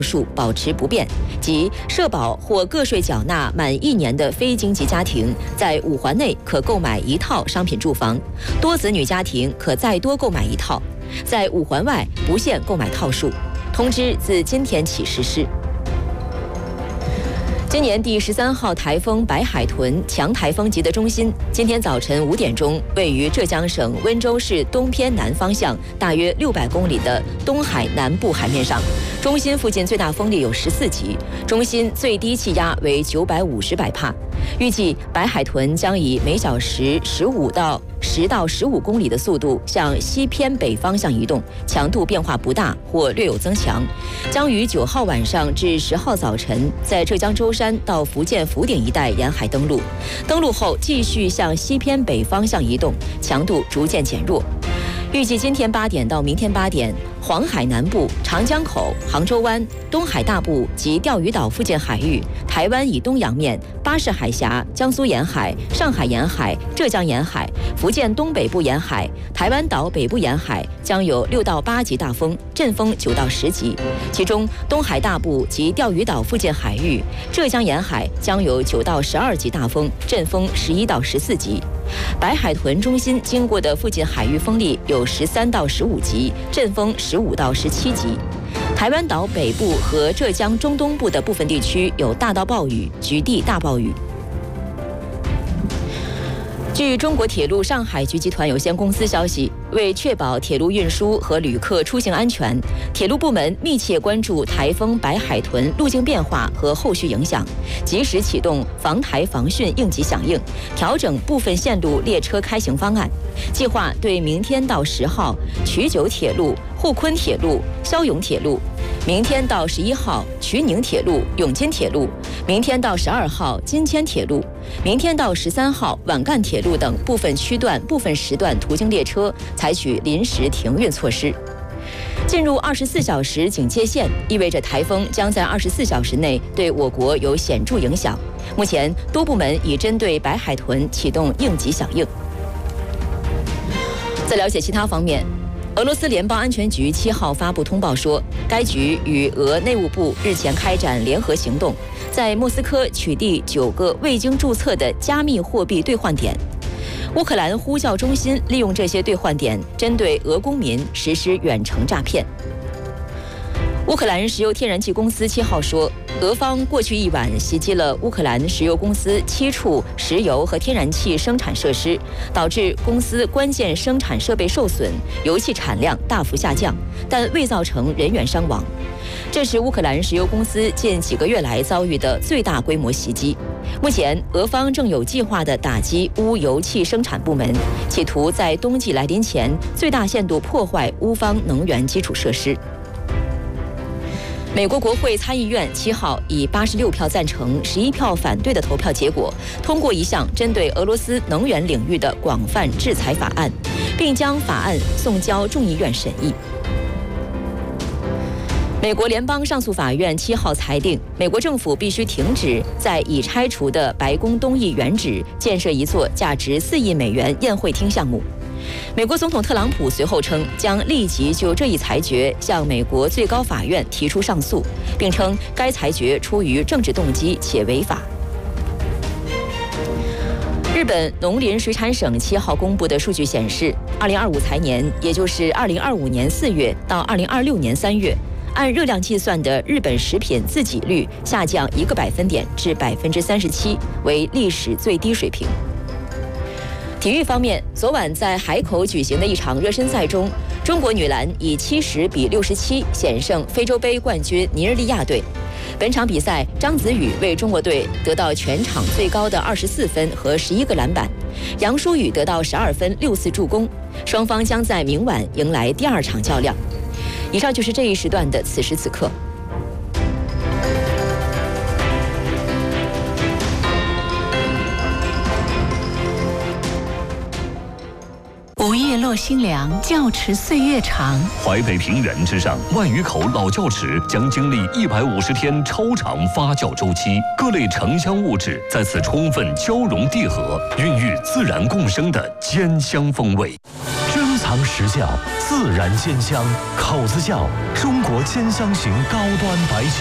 数保持不变，即社保或个税缴纳满1年的非经济家庭，在5环内可购买1套商品住房，多子女家庭可再多购买1套，在5环外不限购买套数。通知自今天起实施。今年第13号台风白海豚强台风级的中心，今天早晨5点钟，位于浙江省温州市东偏南方向大约600公里的东海南部海面上。中心附近最大风力有14级，中心最低气压为950百帕。预计白海豚将以每小时10到15公里的速度向西偏北方向移动，强度变化不大或略有增强，将于9号晚上至10号早晨在浙江舟山到福建福鼎一带沿海登陆，登陆后继续向西偏北方向移动，强度逐渐减弱。预计今天8点到明天8点，黄海南部、长江口、杭州湾、东海大部及钓鱼岛附近海域、台湾以东洋面、巴士海峡、江苏沿海、上海沿海、浙江沿海、福建东北部沿海、台湾岛北部沿海将有6到8级大风，阵风9到10级。其中，东海大部及钓鱼岛附近海域、浙江沿海将有9到12级大风，阵风11到14级。白海豚中心经过的附近海域风力有13到15级，阵风15到17级。台湾岛北部和浙江中东部的部分地区有大到暴雨，局地大暴雨。据中国铁路上海局集团有限公司消息，为确保铁路运输和旅客出行安全，铁路部门密切关注台风白海豚路径变化和后续影响，及时启动防台防汛应急响应，调整部分线路列车开行方案。计划对明天到10号衢九铁路、沪昆铁路、霄永铁路，明天到11号衢宁铁路、永金铁路，明天到12号金千铁路，明天到13号皖赣铁路等部分区段、部分时段途经列车采取临时停运措施。进入24小时警戒线，意味着台风将在24小时内对我国有显著影响。目前，多部门已针对白海豚启动应急响应。在了解其他方面，俄罗斯联邦安全局7号发布通报说，该局与俄内务部日前开展联合行动，在莫斯科取缔9个未经注册的加密货币兑换点。乌克兰呼叫中心利用这些兑换点，针对俄公民实施远程诈骗。乌克兰石油天然气公司7号说，俄方过去1晚袭击了乌克兰石油公司7处石油和天然气生产设施，导致公司关键生产设备受损，油气产量大幅下降，但未造成人员伤亡。这是乌克兰石油公司近几个月来遭遇的最大规模袭击。目前，俄方正有计划地打击乌油气生产部门，企图在冬季来临前最大限度破坏乌方能源基础设施。美国国会参议院7号以86票赞成、11票反对的投票结果，通过一项针对俄罗斯能源领域的广泛制裁法案，并将法案送交众议院审议。美国联邦上诉法院7号裁定，美国政府必须停止在已拆除的白宫东翼原址建设一座价值4亿美元宴会厅项目。美国总统特朗普随后称，将立即就这一裁决向美国最高法院提出上诉，并称该裁决出于政治动机且违法。日本农林水产省7号公布的数据显示，2025财年，也就是2025年4月到2026年3月，按热量计算的日本食品自给率下降1个百分点至37%，为历史最低水平。体育方面，昨晚在海口举行的一场热身赛中，中国女篮以70比67险胜非洲杯冠军尼日利亚队。本场比赛，张子宇为中国队得到全场最高的24分和11个篮板，杨舒雨得到12分6次助攻。双方将在明晚迎来第2场较量。以上就是这一时段的此时此刻。 午夜落新凉，窖池岁月长。 淮北平原之上，万余口老窖池将经历150天超长发酵周期，各类城乡物质在此充分交融递合，孕育自然共生的兼香风味。真材堂实窖，自然鲜香。口子窖，中国兼香型高端白酒。